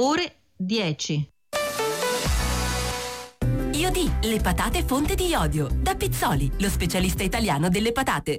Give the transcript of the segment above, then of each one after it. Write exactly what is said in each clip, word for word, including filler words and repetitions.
ore dieci. Iodi, le patate fonte di iodio. Da Pizzoli, lo specialista italiano delle patate.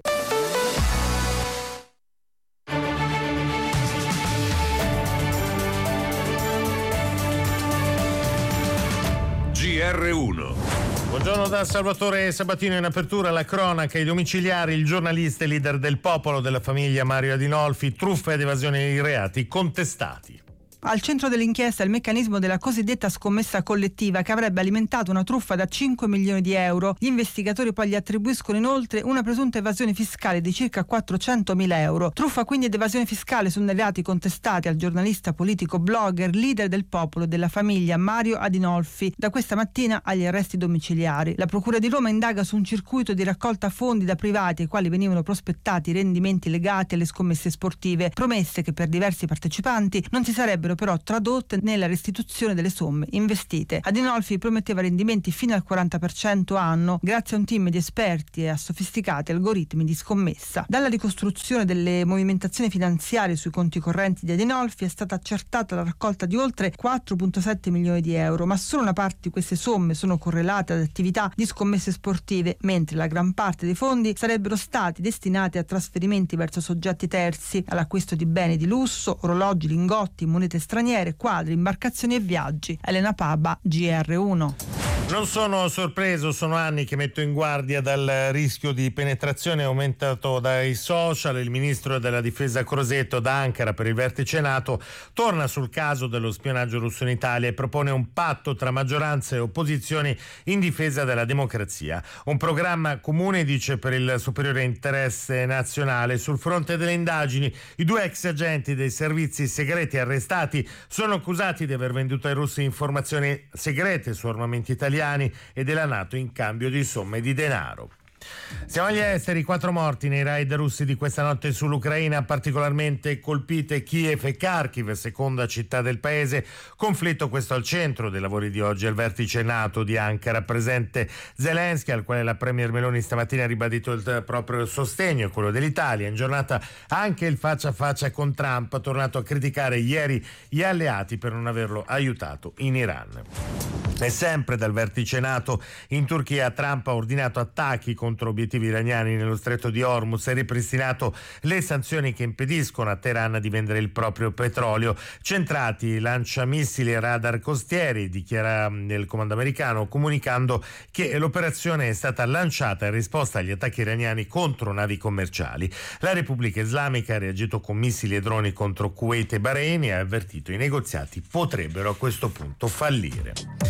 G R uno. Buongiorno da Salvatore Sabatino. In apertura la cronaca, i domiciliari, il giornalista e leader del popolo della famiglia Mario Adinolfi, truffa ed evasione di reati contestati. Al centro dell'inchiesta il meccanismo della cosiddetta scommessa collettiva che avrebbe alimentato una truffa da cinque milioni di euro. Gli investigatori poi gli attribuiscono inoltre una presunta evasione fiscale di circa quattrocentomila euro. Truffa quindi ed evasione fiscale sono i reati contestati al giornalista, politico, blogger, leader del popolo della famiglia Mario Adinolfi. Da questa mattina agli arresti domiciliari. La Procura di Roma indaga su un circuito di raccolta fondi da privati ai quali venivano prospettati rendimenti legati alle scommesse sportive, promesse che per diversi partecipanti non si sarebbero però tradotte nella restituzione delle somme investite. Adinolfi prometteva rendimenti fino al quaranta per cento anno grazie a un team di esperti e a sofisticati algoritmi di scommessa. Dalla ricostruzione delle movimentazioni finanziarie sui conti correnti di Adinolfi è stata accertata la raccolta di oltre quattro virgola sette milioni di euro, ma solo una parte di queste somme sono correlate ad attività di scommesse sportive, mentre la gran parte dei fondi sarebbero stati destinati a trasferimenti verso soggetti terzi, all'acquisto di beni di lusso, orologi, lingotti, monete straniere, quadri, imbarcazioni e viaggi. Elena Paba, G R uno. Non sono sorpreso, sono anni che metto in guardia dal rischio di penetrazione aumentato dai social. Il ministro della difesa Crosetto da Ankara per il vertice NATO torna sul caso dello spionaggio russo in Italia e propone un patto tra maggioranza e opposizioni in difesa della democrazia. Un programma comune, dice, per il superiore interesse nazionale. Sul fronte delle indagini, i due ex agenti dei servizi segreti arrestati sono accusati di aver venduto ai russi informazioni segrete su armamenti italiani e della NATO in cambio di somme di denaro. Siamo agli esteri, quattro morti nei raid russi di questa notte sull'Ucraina, particolarmente colpite Kiev e Kharkiv, seconda città del paese. Conflitto questo al centro dei lavori di oggi al vertice NATO di Ankara, presente Zelensky, al quale la premier Meloni stamattina ha ribadito il proprio sostegno e quello dell'Italia. In giornata anche il faccia a faccia con Trump, ha tornato a criticare ieri gli alleati per non averlo aiutato in Iran. E sempre dal vertice NATO in Turchia, Trump ha ordinato attacchi contro obiettivi iraniani nello stretto di Hormuz e ripristinato le sanzioni che impediscono a Teheran di vendere il proprio petrolio. Centrati lanciamissili e radar costieri, dichiara il comando americano, comunicando che l'operazione è stata lanciata in risposta agli attacchi iraniani contro navi commerciali. La Repubblica Islamica ha reagito con missili e droni contro Kuwait e Bahrain e ha avvertito i negoziati potrebbero a questo punto fallire.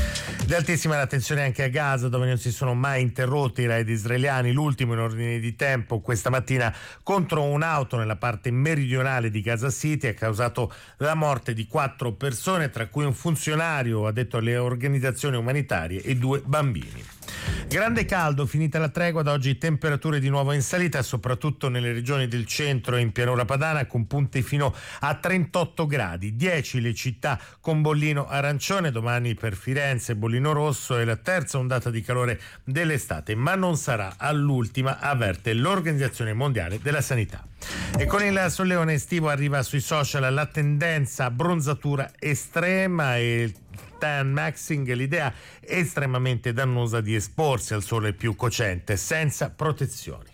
Di altissima l'attenzione anche a Gaza, dove non si sono mai interrotti i raid israeliani, l'ultimo in ordine di tempo questa mattina contro un'auto nella parte meridionale di Gaza City ha causato la morte di quattro persone, tra cui un funzionario addetto alle organizzazioni umanitarie e due bambini. Grande caldo, finita la tregua, da oggi temperature di nuovo in salita, soprattutto nelle regioni del centro e in pianura padana, con punte fino a trentotto gradi, dieci le città con bollino arancione, domani per Firenze bollino rosso e la terza ondata di calore dell'estate, ma non sarà all'ultima, avverte l'Organizzazione Mondiale della Sanità. E con il solleone estivo arriva sui social la tendenza a bronzatura estrema e tan maxing, l'idea estremamente dannosa di esporsi al sole più cocente senza protezioni.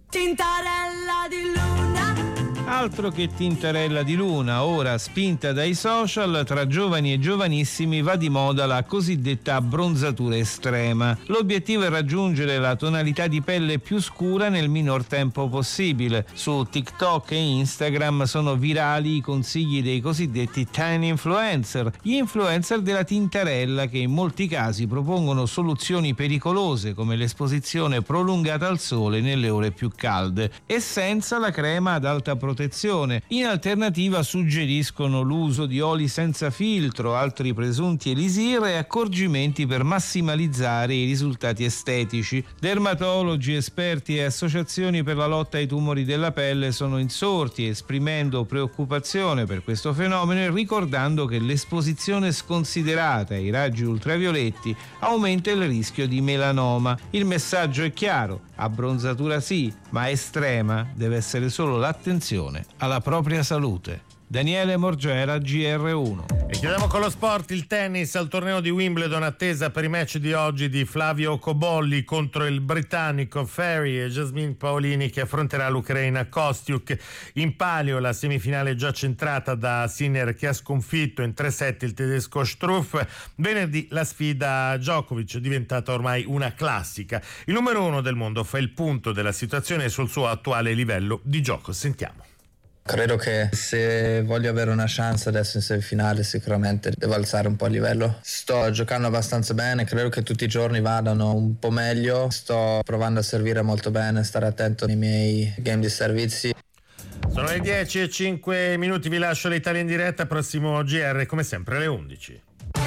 Tintarella di luna. Altro che tintarella di luna, ora spinta dai social, tra giovani e giovanissimi va di moda la cosiddetta abbronzatura estrema. L'obiettivo è raggiungere la tonalità di pelle più scura nel minor tempo possibile. Su TikTok e Instagram sono virali i consigli dei cosiddetti tan influencer, gli influencer della tintarella che in molti casi propongono soluzioni pericolose come l'esposizione prolungata al sole nelle ore più calde e senza la crema ad alta protezione. In alternativa suggeriscono l'uso di oli senza filtro, altri presunti elisir e accorgimenti per massimalizzare i risultati estetici. Dermatologi, esperti e associazioni per la lotta ai tumori della pelle sono insorti, esprimendo preoccupazione per questo fenomeno e ricordando che l'esposizione sconsiderata ai raggi ultravioletti aumenta il rischio di melanoma. Il messaggio è chiaro: abbronzatura sì, ma estrema deve essere solo l'attenzione alla propria salute. Daniele Morgera, G R uno. E chiudiamo con lo sport, il tennis al torneo di Wimbledon, attesa per i match di oggi di Flavio Cobolli contro il britannico Ferry e Jasmine Paolini, che affronterà l'ucraina Kostiuk. In palio la semifinale già centrata da Sinner, che ha sconfitto in tre set il tedesco Struff. Venerdì la sfida Djokovic, diventata ormai una classica. Il numero uno del mondo fa il punto della situazione sul suo attuale livello di gioco. Sentiamo. Credo che se voglio avere una chance adesso in semifinale sicuramente devo alzare un po' il livello. Sto giocando abbastanza bene, credo che tutti i giorni vadano un po' meglio. Sto provando a servire molto bene, stare attento nei miei game di servizi. Sono le dieci e cinque minuti, vi lascio l'Italia in diretta, prossimo G R come sempre alle undici.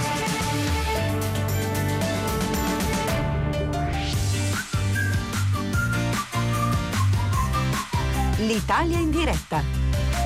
L'Italia in diretta.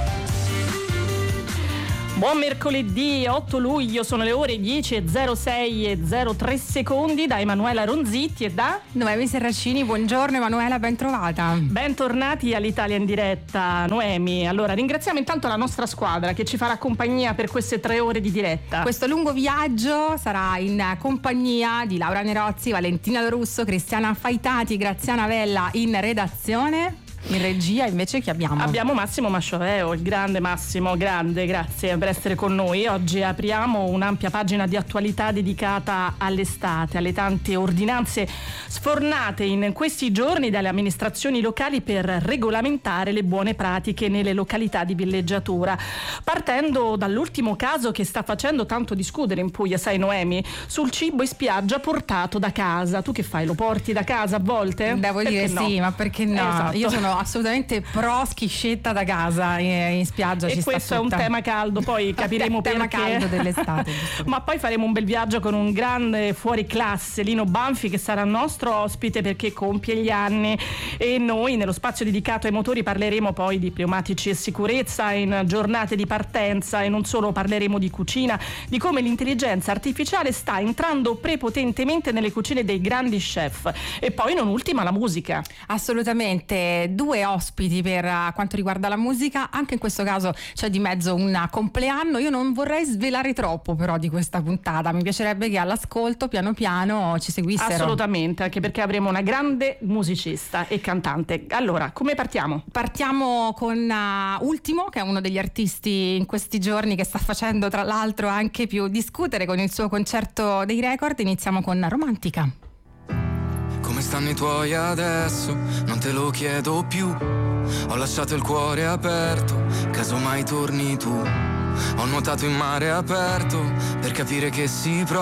Buon mercoledì otto luglio, sono le ore dieci e zero sei e zero tre secondi, da Emanuela Ronzitti e da Noemi Serracini. Buongiorno Emanuela, ben trovata. Bentornati all'Italia in diretta, Noemi. Allora, ringraziamo intanto la nostra squadra che ci farà compagnia per queste tre ore di diretta. Questo lungo viaggio sarà in compagnia di Laura Nerozzi, Valentina Lorusso, Cristiana Faitati, Graziana Vella in redazione. In regia invece chi abbiamo? Abbiamo Massimo Mascioveo, il grande Massimo, grande, grazie per essere con noi. Oggi apriamo un'ampia pagina di attualità dedicata all'estate, alle tante ordinanze sfornate in questi giorni dalle amministrazioni locali per regolamentare le buone pratiche nelle località di villeggiatura. Partendo dall'ultimo caso che sta facendo tanto discutere in Puglia, sai Noemi, sul cibo in spiaggia portato da casa. Tu che fai? Lo porti da casa a volte? Devo perché dire no? Sì, ma perché no? Esatto. Io sono assolutamente pro schiscetta da casa in spiaggia. E ci questo sta è un tema caldo, poi capiremo tema perché. caldo dell'estate. Ma poi faremo un bel viaggio con un grande fuori classe, Lino Banfi, che sarà nostro ospite perché compie gli anni, e noi nello spazio dedicato ai motori parleremo poi di pneumatici e sicurezza in giornate di partenza, e non solo, parleremo di cucina, di come l'intelligenza artificiale sta entrando prepotentemente nelle cucine dei grandi chef, e poi non ultima la musica. Assolutamente, due ospiti per quanto riguarda la musica, anche in questo caso c'è di mezzo un compleanno. Io non vorrei svelare troppo però di questa puntata, mi piacerebbe che all'ascolto piano piano ci seguissero. Assolutamente, anche perché avremo una grande musicista e cantante. Allora, come partiamo? Partiamo con uh, Ultimo, che è uno degli artisti in questi giorni che sta facendo tra l'altro anche più discutere con il suo concerto dei record. Iniziamo con Romantica. Come stanno i tuoi adesso? Non te lo chiedo più. Ho lasciato il cuore aperto, casomai torni tu. Ho nuotato in mare aperto per capire che si prova.